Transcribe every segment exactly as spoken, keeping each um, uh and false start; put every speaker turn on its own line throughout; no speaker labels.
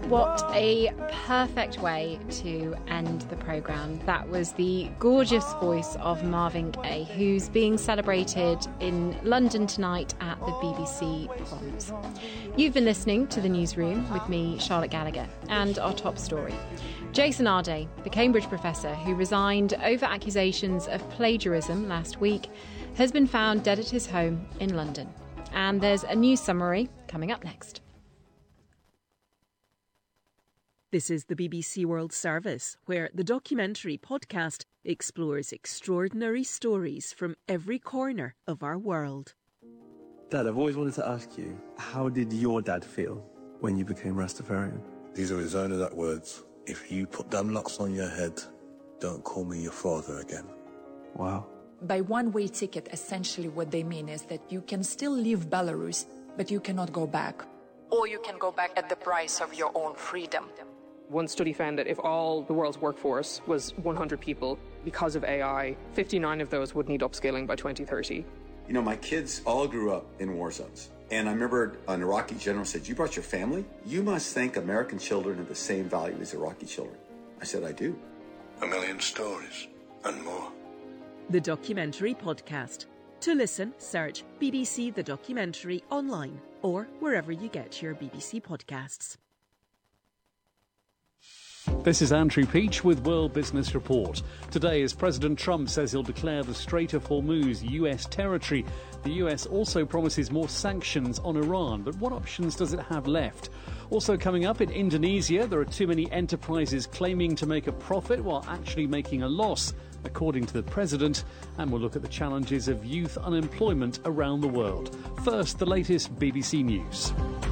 What a perfect way to end the programme. That was the gorgeous voice of Marvin Gaye, who's being celebrated in London tonight at the B B C Proms. You've been listening to The Newsroom with me, Charlotte Gallagher, and our top story. Jason Arday, the Cambridge professor who resigned over accusations of plagiarism last week, has been found dead at his home in London. And there's a news summary coming up next.
This is the B B C World Service, where the documentary podcast explores extraordinary stories from every corner of our world.
Dad, I've always wanted to ask you, how did your dad feel when you became Rastafarian?
These are his own exact words. If you put them locks on your head, don't call me your father again.
Wow.
By one-way ticket, essentially what they mean is that you can still leave Belarus, but you cannot go back. Or you can go back at the price of your own freedom.
One study found that if all the world's workforce was one hundred people, because of A I, fifty-nine of those would need upskilling by twenty thirty.
You know, my kids all grew up in war zones. And I remember an Iraqi general said, "You brought your family? You must think American children have the same value as Iraqi children." I said, "I do."
A million stories and more.
The Documentary Podcast. To listen, search B B C The Documentary online or wherever you get your B B C podcasts.
This is Andrew Peach with World Business Report. Today, as President Trump says he'll declare the Strait of Hormuz U S territory, the U S also promises more sanctions on Iran. But what options does it have left? Also coming up, in Indonesia, there are too many enterprises claiming to make a profit while actually making a loss, according to the president. And we'll look at the challenges of youth unemployment around the world. First, the latest B B C News.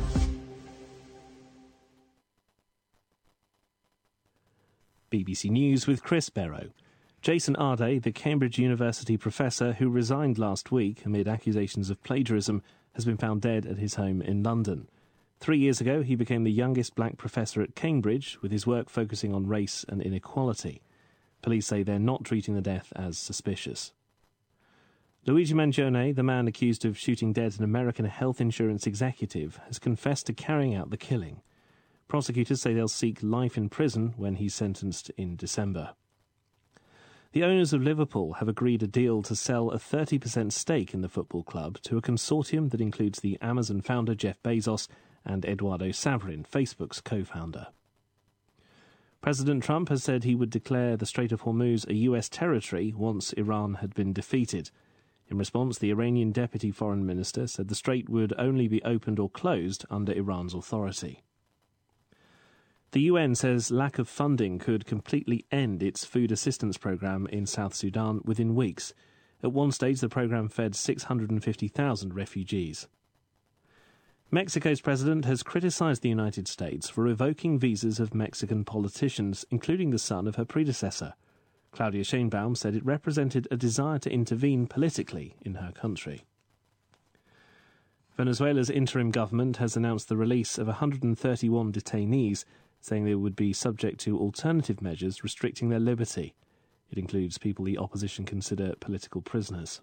B B C News with Chris Barrow. Jason Arday, the Cambridge University professor who resigned last week amid accusations of plagiarism, has been found dead at his home in London. Three years ago, he became the youngest black professor at Cambridge, with his work focusing on race and inequality. Police say they're not treating the death as suspicious. Luigi Mangione, the man accused of shooting dead an American health insurance executive, has confessed to carrying out the killing. Prosecutors say they'll seek life in prison when he's sentenced in December. The owners of Liverpool have agreed a deal to sell a thirty percent stake in the football club to a consortium that includes the Amazon founder Jeff Bezos and Eduardo Saverin, Facebook's co-founder. President Trump has said he would declare the Strait of Hormuz a U S territory once Iran had been defeated. In response, the Iranian deputy foreign minister said the strait would only be opened or closed under Iran's authority. The U N says lack of funding could completely end its food assistance programme in South Sudan within weeks. At one stage, the programme fed six hundred fifty thousand refugees. Mexico's president has criticised the United States for revoking visas of Mexican politicians, including the son of her predecessor. Claudia Sheinbaum said it represented a desire to intervene politically in her country. Venezuela's interim government has announced the release of one hundred thirty-one detainees, saying they would be subject to alternative measures restricting their liberty. It includes people the opposition consider political prisoners.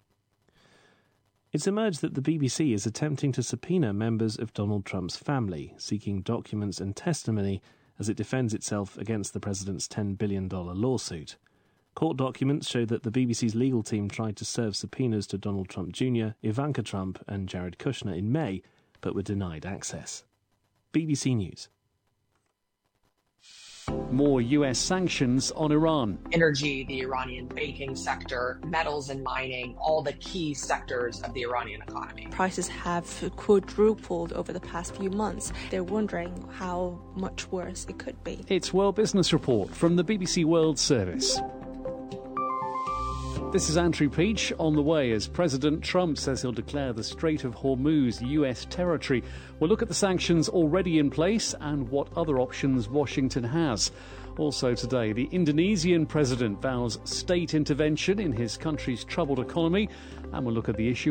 It's emerged that the B B C is attempting to subpoena members of Donald Trump's family, seeking documents and testimony as it defends itself against the president's ten billion dollars lawsuit. Court documents show that the B B C's legal team tried to serve subpoenas to Donald Trump Junior, Ivanka Trump and Jared Kushner in May, but were denied access. B B C News.
More U S sanctions on Iran.
Energy, the Iranian banking sector, metals and mining, all the key sectors of the Iranian economy.
Prices have quadrupled over the past few months. They're wondering how much worse it could be.
It's World Business Report from the B B C World Service. This is Andrew Peach on the way as President Trump says he'll declare the Strait of Hormuz U S territory. We'll look at the sanctions already in place and what other options Washington has. Also today, the Indonesian president vows state intervention in his country's troubled economy, and we'll look at the issue